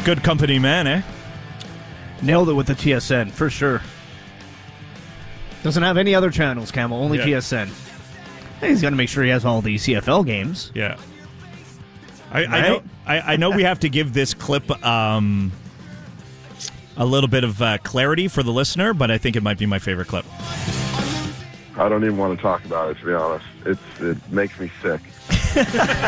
Good company man, eh? Nailed it with the TSN, for sure. Doesn't have any other channels, Camel, only TSN. Hey, he's got to make sure he has all the CFL games. Yeah. I know we have to give this clip a little bit of clarity for the listener, but I think it might be my favorite clip. I don't even want to talk about it, to be honest. It makes me sick.